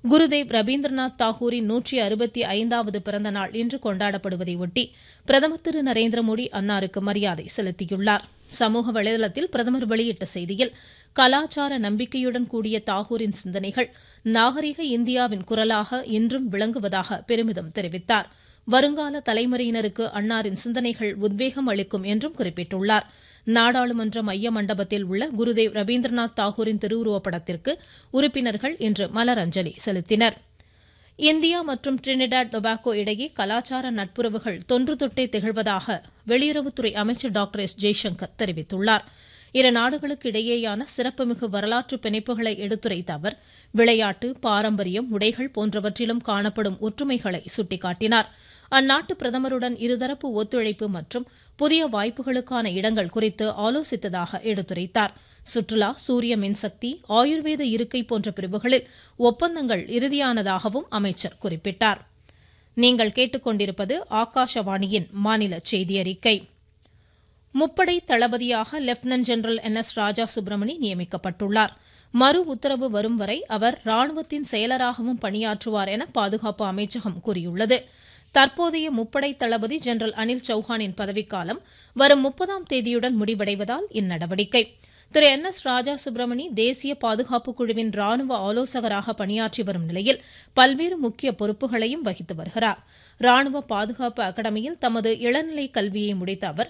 குருதேவ் ரவீந்திரநாத் தாகூரின் 165வது பிறந்த நாள் இன்று கொண்டாடப்படுவதை ஒட்டி பிரதமர் திரு நரேந்திர மோடி அன்னாருக்கு மரியாதை செலுத்தியுள்ளார். சமூக வலைதளத்தில் பிரதமர் வெளியிட்ட செய்தியில் கலாச்சார நம்பிக்கையுடன் கூடிய தாகூரின் சிந்தனைகள் நாகரிக இந்தியாவின் குரலாக இன்றும் விளங்குவதாக பெருமிதம் தெரிவித்தார். வருங்கால தலைமுறையினருக்கு அன்னாரின் சிந்தனைகள் உத்வேகம் அளிக்கும் என்றும் குறிப்பிட்டுள்ளார். நாடாளுமன்ற மைய மண்டபத்தில் உள்ள குருதேவ் ரவீந்திரநாத் தாகூரின் திருவுருவப்படத்திற்கு உறுப்பினர்கள் இன்று மலரஞ்சலி செலுத்தினர். இந்தியா மற்றும் டிரினிடாட் டொபாகோ இடையே கலாச்சார நட்புறவுகள் தொன்று தொட்டே திகழ்வதாக வெளியுறவுத்துறை அமைச்சர் டாக்டர் எஸ் ஜெய்சங்கர் தெரிவித்துள்ளார். இரு நாடுகளுக்கு இடையேயான சிறப்புமிகு வரலாற்று பிணைப்புகளை எடுத்துரைத்த அவர் விளையாட்டு, பாரம்பரியம், உடைகள் போன்றவற்றிலும் காணப்படும் ஒற்றுமைகளை சுட்டிக்காட்டினார். அந்நாட்டு பிரதமருடன் இருதரப்பு ஒத்துழைப்பு மற்றும் புதிய வாய்ப்புகளுக்கான இடங்கள் குறித்து ஆலோசித்ததாக எடுத்துரைத்தார். சுற்றுலா, சூரிய மின்சக்தி, ஆயுர்வேத இருக்கை போன்ற பிரிவுகளில் ஒப்பந்தங்கள் இறுதியானதாகவும் அமைச்சர் குறிப்பிட்டார். நீங்கள் கேட்டுக்கொண்டிருப்பது ஆகாஷவாணியின் மாநில செய்தி அறிக்கை. முப்படை தளபதியாக லெப்டினன்ட் ஜெனரல் NS ராஜா சுப்பிரமணி நியமிக்கப்பட்டுள்ளார். மறு உத்தரவு வரும் வரை அவர் ராணுவத்தின் செயலராகவும் பணியாற்றுவார் என பாதுகாப்பு அமைச்சகம் கூறியுள்ளது. தற்போதைய முப்படை தளபதி ஜெனரல் அனில் சௌஹானின் பதவிக்காலம் வரும் 30ஆம் தேதியுடன் முடிவடைவதால் இந்நடவடிக்கை. திரு NS ராஜா சுப்பிரமணி தேசிய பாதுகாப்பு குழுவின் ராணுவ ஆலோசகராக பணியாற்றி வரும் நிலையில் பல்வேறு முக்கிய பொறுப்புகளையும் வகித்து வருகிறார். ராணுவ பாதுகாப்பு அகாடமியில் தமது இளநிலை கல்வியை முடித்த அவர்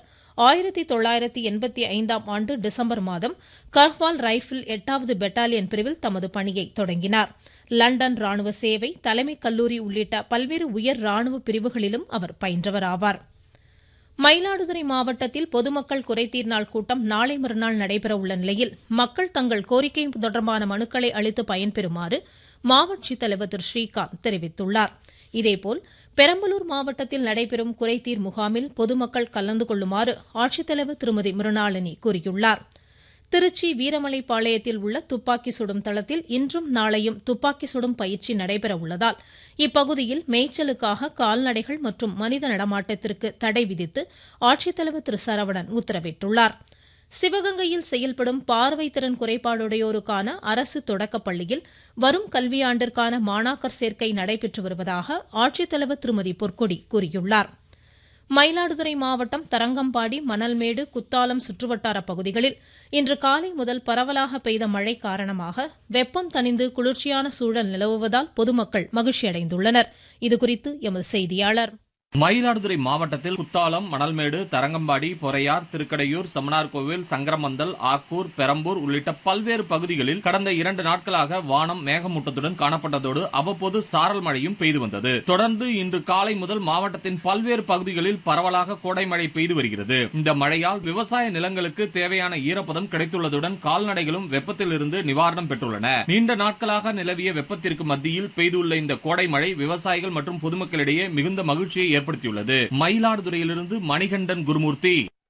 1985ஆம் ஆண்டு டிசம்பர் மாதம் கர்வால் ரைபிள் 8வது பெட்டாலியன் பிரிவில் தமது பணியை தொடங்கினார். லண்டன் ராணுவ சேவை, தலைமை கல்லூரி உள்ளிட்ட பல்வேறு உயர் ராணுவ பிரிவுகளிலும் அவர் பயின்றவர் ஆவார். மயிலாடுதுறை மாவட்டத்தில் பொதுமக்கள் குறைதீர் நாள் கூட்டம் நாளை மறுநாள் நடைபெற உள்ள நிலையில் மக்கள் தங்கள் கோரிக்கை தொடர்பான மனுக்களை அளித்து பயன்பெறுமாறு மாவட்ட ஆட்சித்தலைவர் திரு ஸ்ரீகாந்த் தெரிவித்துள்ளார். இதேபோல் பெரம்பலூர் மாவட்டத்தில் நடைபெறும் குறைதீர் முகாமில் பொதுமக்கள் கலந்து கொள்ளுமாறு ஆட்சித்தலைவர் திருமதி மிருணாளினி கூறியுள்ளார். திருச்சி வீரமலைப்பாளையத்தில் உள்ள துப்பாக்கி சுடும் தளத்தில் இன்றும் நாளையும் துப்பாக்கி சுடும் பயிற்சி நடைபெற உள்ளதால் இப்பகுதியில் மேய்ச்சலுக்காக கால்நடைகள் மற்றும் மனித நடமாட்டத்திற்கு தடை விதித்து ஆட்சித்தலைவர் திரு சரவணன் உத்தரவிட்டுள்ளார். சிவகங்கையில் செயல்படும் பார்வை திறன் குறைபாடுடையோருக்கான அரசு தொடக்கப்பள்ளியில் வரும் கல்வியாண்டிற்கான மாணாக்கர் சேர்க்கை நடைபெற்று வருவதாக ஆட்சித்தலைவர் திருமதி பொற்கொடி கூறியுள்ளார். மயிலாடுதுறை மாவட்டம் தரங்கம்பாடி, மணல்மேடு, குத்தாலம் சுற்றுவட்டார பகுதிகளில் இன்று காலை முதல் பரவலாக பெய்த மழை காரணமாக வெப்பம் தணிந்து குளிர்ச்சியான சூழல் நிலவுவதால் பொதுமக்கள் மகிழ்ச்சியடைந்துள்ளனர். இதுகுறித்து எமது செய்தியாளர். மயிலாடுதுறை மாவட்டத்தில் குத்தாலம், மணல்மேடு, தரங்கம்பாடி, பொறையார், திருக்கடையூர், சமனார்கோவில், சங்கரமந்தல், ஆக்கூர், பெரம்பூர் உள்ளிட்ட பல்வேறு பகுதிகளில் கடந்த 2 நாட்களாக வானம் மேகமூட்டத்துடன் காணப்பட்டதோடு அவ்வப்போது சாரல் மழையும் பெய்து வந்தது. தொடர்ந்து இன்று காலை முதல் மாவட்டத்தின் பல்வேறு பகுதிகளில் பரவலாக கோடை மழை பெய்து வருகிறது. இந்த மழையால் விவசாய நிலங்களுக்கு தேவையான ஈரப்பதம் கிடைத்துள்ளதுடன் கால்நடைகளும் வெப்பத்தில் இருந்து நிவாரணம் பெற்றுள்ளன. நீண்ட நாட்களாக நிலவிய வெப்பத்திற்கு மத்தியில் பெய்துள்ள இந்த கோடை மழை விவசாயிகள் மற்றும் பொதுமக்களிடையே மிகுந்த மகிழ்ச்சியை ஏற்படுத்தியுள்ளது. மயிலாடுதுறையிலிருந்து மணிகண்டன் குருமூர்த்தி.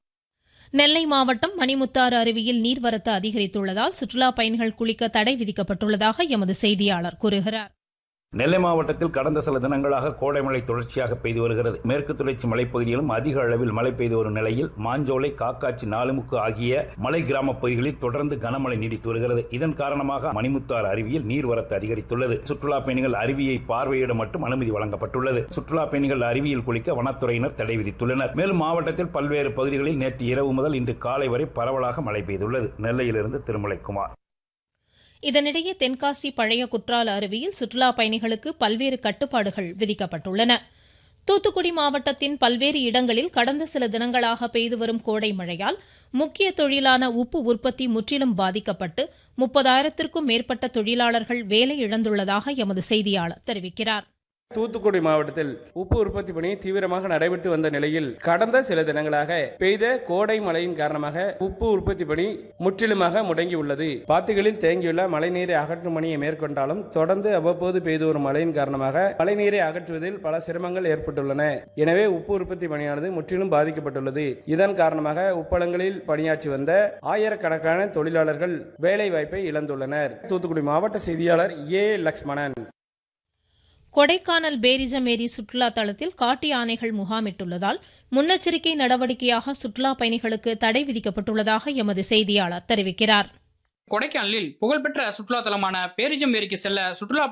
நெல்லை மாவட்டம் மணிமுத்தாறு அருவியில் நீர்வரத்து அதிகரித்துள்ளதால் சுற்றுலா பயணிகள் குளிக்க தடை விதிக்கப்பட்டுள்ளதாக எமது செய்தியாளர் கூறுகிறார். நெல்லை மாவட்டத்தில் கடந்த சில தினங்களாக கோடை மழை தொடர்ச்சியாக பெய்து வருகிறது. மேற்கு தொடர்ச்சி மலைப்பகுதியிலும் அதிக அளவில் மழை பெய்து வரும் நிலையில் மாஞ்சோலை, காக்காச்சி, நாலுமுக்கு ஆகிய மலை கிராம பகுதிகளில் தொடர்ந்து கனமழை நீடித்து வருகிறது. இதன் காரணமாக மணிமுத்தாறு அருவியில் நீர்வரத்து அதிகரித்துள்ளது. சுற்றுலா பயணிகள் அருவியை பார்வையிட மட்டும் அனுமதி வழங்கப்பட்டுள்ளது. சுற்றுலா பயணிகள் அருவியில் குளிக்க வனத்துறையினர் தடை விதித்துள்ளனர். மேலும் மாவட்டத்தில் பல்வேறு பகுதிகளில் நேற்று இரவு முதல் இன்று காலை வரை பரவலாக மழை பெய்துள்ளது. நெல்லையிலிருந்து திருமலைக்குமார். இதனிடையே தென்காசி பழைய குற்றால அருவியில் சுற்றுலா பயணிகளுக்கு பல்வேறு கட்டுப்பாடுகள் விதிக்கப்பட்டுள்ளன. தூத்துக்குடி மாவட்டத்தின் பல்வேறு இடங்களில் கடந்த சில தினங்களாக பெய்து வரும் கோடை மழையால் முக்கிய தொழிலான உப்பு உற்பத்தி முற்றிலும் பாதிக்கப்பட்டு 30,000க்கும் மேற்பட்ட தொழிலாளர்கள் வேலை இழந்துள்ளதாக எமது செய்தியாளர் தெரிவிக்கிறார். தூத்துக்குடி மாவட்டத்தில் உப்பு உற்பத்தி பணி தீவிரமாக நடைபெற்று வந்த நிலையில் கடந்த சில தினங்களாக பெய்த கோடை மழையின் காரணமாக உப்பு உற்பத்தி பணி முற்றிலுமாக முடங்கியுள்ளது. பாத்திகளில் தேங்கியுள்ள மழைநீரை அகற்றும் பணியை மேற்கொண்டாலும் தொடர்ந்து அவ்வப்போது பெய்து வரும் மழையின் காரணமாக மழைநீரை அகற்றுவதில் பல சிரமங்கள் ஏற்பட்டுள்ளன. எனவே உப்பு உற்பத்தி பணியானது முற்றிலும் பாதிக்கப்பட்டுள்ளது. இதன் காரணமாக உப்பளங்களில் பணியாற்றி வந்த ஆயிரக்கணக்கான தொழிலாளர்கள் வேலை வாய்ப்பை இழந்துள்ளனர். தூத்துக்குடி மாவட்ட செய்தியாளர் ஏ. லக்ஷ்மணன். கொடைக்கானல் பேரிஜம் ஏரி சுற்றுலா தளத்தில் காட்டு யானைகள் முகாமிட்டுள்ளதால் முன்னெச்சரிக்கை நடவடிக்கையாக சுற்றுலா பயணிகளுக்கு தடை விதிக்கப்பட்டுள்ளதாக எமது செய்தியாளர் தெரிவிக்கிறார். கொடைக்கானலில் புகழ்பெற்ற சுற்றுலா தலமான பேரிஜம் ஏரிக்கு செல்ல சுற்றுலா